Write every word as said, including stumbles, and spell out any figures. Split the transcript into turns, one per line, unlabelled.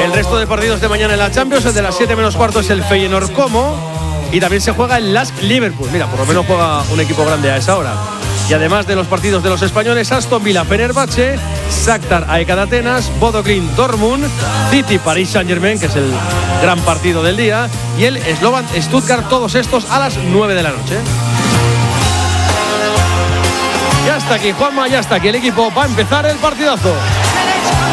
El resto de partidos de mañana en la Champions, el de las siete menos cuarto es el Feyenoord Como, y también se juega el Lask Liverpool. Mira, por lo menos juega un equipo grande a esa hora. Y además de los partidos de los españoles, Aston Villa Fenerbahce, Shakhtar A E K de Atenas, Bodo Glimt Dortmund, City Paris Saint-Germain, que es el gran partido del día, y el Slovan Stuttgart, todos estos a las nueve de la noche. Ya está aquí, Juanma, ya está aquí el equipo. Va a empezar el partidazo.